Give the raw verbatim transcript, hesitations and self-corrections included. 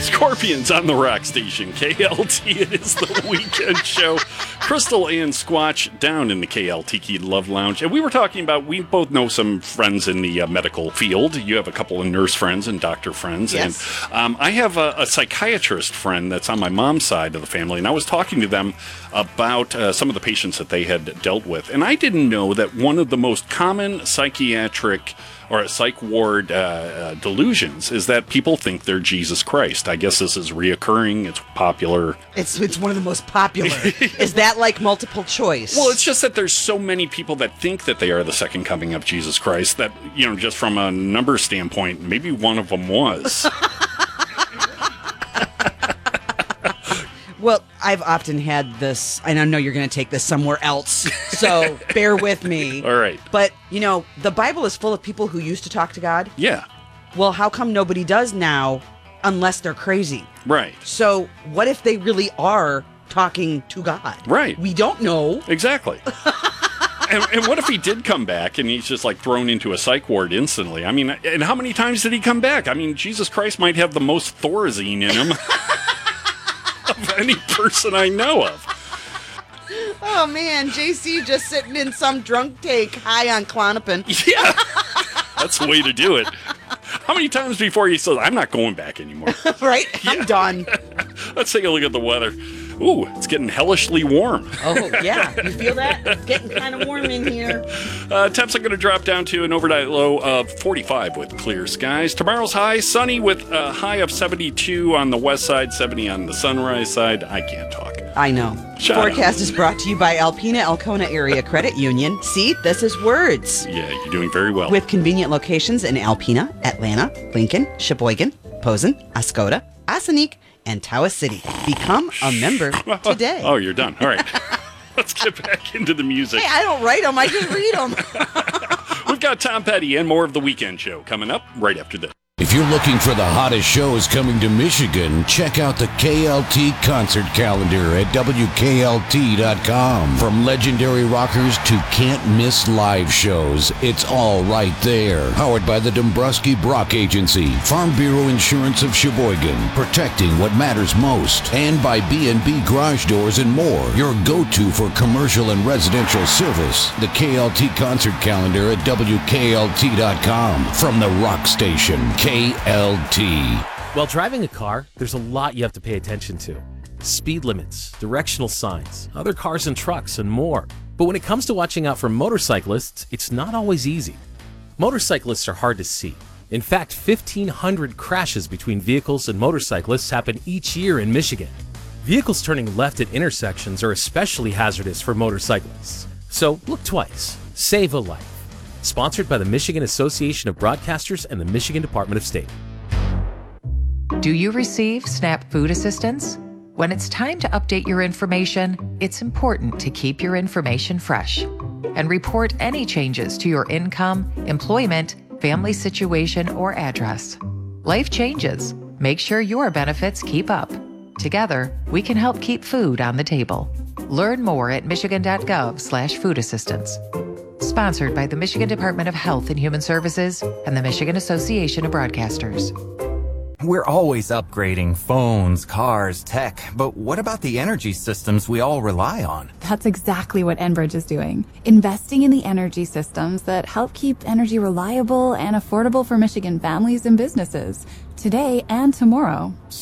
Scorpions on the rock station, K L T. It is the weekend show. Crystal and Squatch down in the K L T Key Love Lounge. And we were talking about, we both know some friends in the uh, medical field. You have a couple of nurse friends and doctor friends. Yes. And um, I have a, a psychiatrist friend that's on my mom's side of the family. And I was talking to them about uh, some of the patients that they had dealt with. And I didn't know that one of the most common psychiatric or psych ward uh, uh, delusions is that people think they're Jesus Christ. I guess this is reoccurring. It's popular. It's it's one of the most popular. Is that like multiple choice? Well, it's just that there's so many people that think that they are the second coming of Jesus Christ that, you know, just from a number standpoint, maybe one of them was. Well, I've often had this, and I know you're going to take this somewhere else, so bear with me. All right. But, you know, the Bible is full of people who used to talk to God. Yeah. Well, how come nobody does now unless they're crazy? Right. So what if they really are talking to God? Right. We don't know. Exactly. and, and what if he did come back and he's just like thrown into a psych ward instantly? I mean, and how many times did he come back? I mean, Jesus Christ might have the most Thorazine in him of any person I know of. Oh, man, J C just sitting in some drunk take high on Klonopin. Yeah, that's the way to do it. How many times before he says, I'm not going back anymore? Right? Yeah. I'm done. Let's take a look at the weather. Ooh, it's getting hellishly warm. Oh, yeah. You feel that? It's getting kind of warm in here. Uh, temps are going to drop down to an overnight low of forty-five with clear skies. Tomorrow's high, sunny with a high of seventy-two on the west side, seventy on the sunrise side. I can't talk. I know. Shut Forecast up. is brought to you by Alpena Alcona Area Credit Union. See, this is words. Yeah, you're doing very well. With convenient locations in Alpena, Atlanta, Lincoln, Sheboygan, Posen, Oscoda, Asanique, and Tawas City. Become a member today. Oh, you're done. All right. Let's get back into the music. Hey, I don't write them. I just read them. We've got Tom Petty and more of the weekend show coming up right after this. If you're looking for the hottest shows coming to Michigan, check out the K L T concert calendar at W K L T dot com. From legendary rockers to can't-miss live shows, it's all right there. Powered by the Dombrowski Brock Agency, Farm Bureau Insurance of Sheboygan, protecting what matters most, and by B and B Garage Doors and more, your go-to for commercial and residential service. The K L T concert calendar at W K L T dot com. From the rock station, K L T. While driving a car, there's a lot you have to pay attention to. Speed limits, directional signs, other cars and trucks, and more. But when it comes to watching out for motorcyclists, it's not always easy. Motorcyclists are hard to see. In fact, fifteen hundred crashes between vehicles and motorcyclists happen each year in Michigan. Vehicles turning left at intersections are especially hazardous for motorcyclists. So look twice. Save a life. Sponsored by the Michigan Association of Broadcasters and the Michigan Department of State. Do you receive SNAP food assistance? When it's time to update your information, it's important to keep your information fresh and report any changes to your income, employment, family situation, or address. Life changes. Make sure your benefits keep up. Together, we can help keep food on the table. Learn more at michigan.gov slash food assistance. Sponsored by the Michigan Department of Health and Human Services and the Michigan Association of Broadcasters. We're always upgrading phones, cars, tech, but what about the energy systems we all rely on? That's exactly what Enbridge is doing. Investing in the energy systems that help keep energy reliable and affordable for Michigan families and businesses, today and tomorrow.